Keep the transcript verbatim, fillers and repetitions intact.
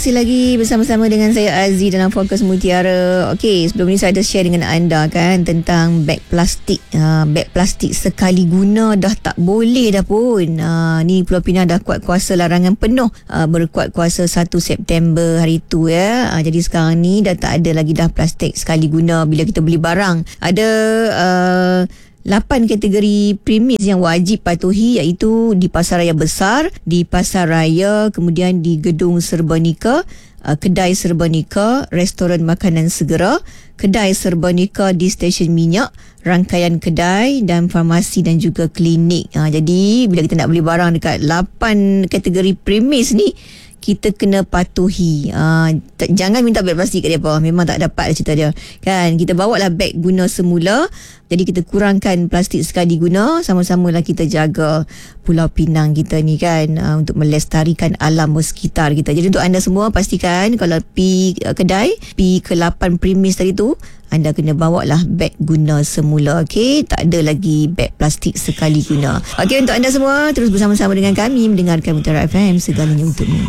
Masih lagi bersama-sama dengan saya Aziz dalam Fokus Mutiara. Okey, sebelum ni saya ada share dengan anda kan tentang beg plastik. Uh, beg plastik sekali guna dah tak boleh dah pun. Uh, ni Pulau Pinang dah kuat kuasa larangan penuh. Uh, berkuat kuasa satu September hari tu ya. Uh, jadi sekarang ni dah tak ada lagi dah plastik sekali guna bila kita beli barang. Ada uh, lapan kategori premis yang wajib patuhi, iaitu di Pasaraya Besar, di Pasaraya, kemudian di Gedung Serbanika, uh, Kedai Serbanika, Restoran Makanan Segera, Kedai Serbanika di Stesen Minyak, rangkaian kedai dan farmasi dan juga klinik. Uh, jadi bila kita nak beli barang dekat lapan kategori premis ni, kita kena patuhi. Uh, t- jangan minta beg plastik kat mereka. Memang tak dapat cerita dia. Kan? Kita bawa lah beg guna semula. Jadi kita kurangkan plastik sekali guna. Sama-samalah kita jaga Pulau Pinang kita ni kan. Uh, untuk melestarikan alam sekitar kita. Jadi untuk anda semua, pastikan kalau pergi uh, kedai, pergi ke lapan premis tadi tu, anda kena bawa lah beg guna semula. Okey? Tak ada lagi beg plastik sekali guna. Okey, untuk anda semua, terus bersama-sama dengan kami mendengarkan Mutiara F M, segalanya untukmu.